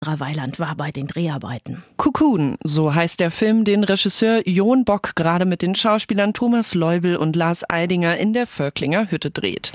Weiland war bei den Dreharbeiten. Cocoon, so heißt der Film, den Regisseur Jon Bock gerade mit den Schauspielern Thomas Leubel und Lars Eidinger in der Völklinger Hütte dreht.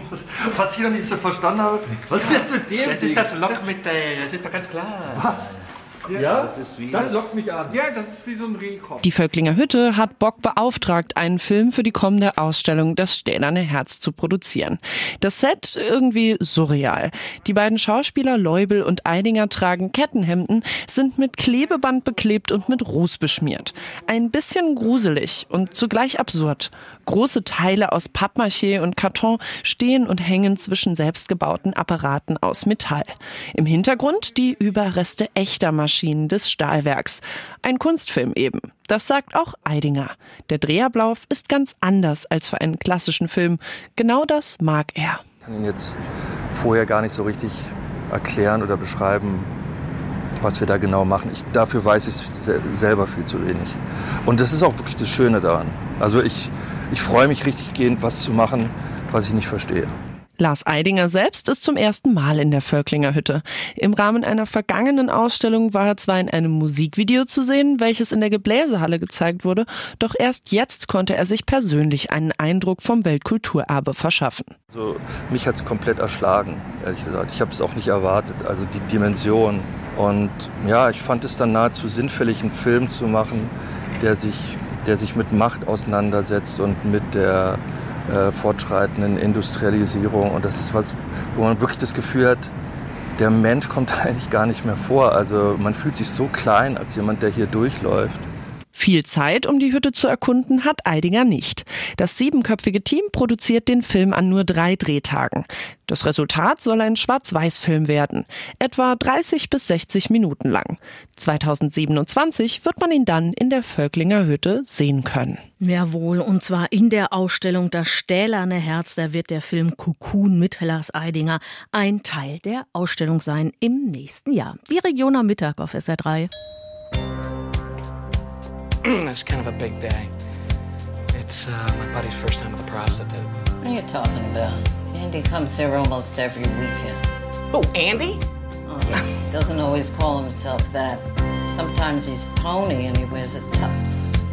Was ich noch nicht so verstanden habe, was ist jetzt mit dem? Das ist das Loch mit der, das ist doch ganz klar. Was? Ja, das lockt mich an. Ja, das ist wie so ein Rehkopf. Die Völklinger Hütte hat Bock beauftragt, einen Film für die kommende Ausstellung Das Stählerne Herz zu produzieren. Das Set irgendwie surreal. Die beiden Schauspieler Leubel und Eidinger tragen Kettenhemden, sind mit Klebeband beklebt und mit Ruß beschmiert. Ein bisschen gruselig und zugleich absurd. Große Teile aus Pappmaché und Karton stehen und hängen zwischen selbstgebauten Apparaten aus Metall. Im Hintergrund die Überreste echter Maschinen des Stahlwerks. Ein Kunstfilm eben. Das sagt auch Eidinger. Der Drehablauf ist ganz anders als für einen klassischen Film. Genau das mag er. Ich kann Ihnen jetzt vorher gar nicht so richtig erklären oder beschreiben, was wir da genau machen. Dafür weiß ich selber viel zu wenig. Und das ist auch wirklich das Schöne daran. Also ich freue mich richtig gehend, was zu machen, was ich nicht verstehe. Lars Eidinger selbst ist zum ersten Mal in der Völklinger Hütte. Im Rahmen einer vergangenen Ausstellung war er zwar in einem Musikvideo zu sehen, welches in der Gebläsehalle gezeigt wurde, doch erst jetzt konnte er sich persönlich einen Eindruck vom Weltkulturerbe verschaffen. Also, mich hat es komplett erschlagen, ehrlich gesagt. Ich habe es auch nicht erwartet, also die Dimension. Und ja, ich fand es dann nahezu sinnfällig, einen Film zu machen, der sich mit Macht auseinandersetzt und mit der fortschreitenden Industrialisierung. Und das ist was, wo man wirklich das Gefühl hat, der Mensch kommt eigentlich gar nicht mehr vor. Also man fühlt sich so klein als jemand, der hier durchläuft. Viel Zeit, um die Hütte zu erkunden, hat Eidinger nicht. Das 7-köpfige Team produziert den Film an nur 3 Drehtagen. Das Resultat soll ein Schwarz-Weiß-Film werden, etwa 30 bis 60 Minuten lang. 2027 wird man ihn dann in der Völklinger Hütte sehen können. Jawohl, und zwar in der Ausstellung Das Stählerne Herz. Da wird der Film Cocoon mit Lars Eidinger ein Teil der Ausstellung sein im nächsten Jahr. Die Region am Mittag auf SR3. It's kind of a big day. It's my buddy's first time with a prostitute. What are you talking about? Andy comes here almost every weekend. Oh, Andy? Oh, he doesn't always call himself that. Sometimes he's Tony and he wears a tux.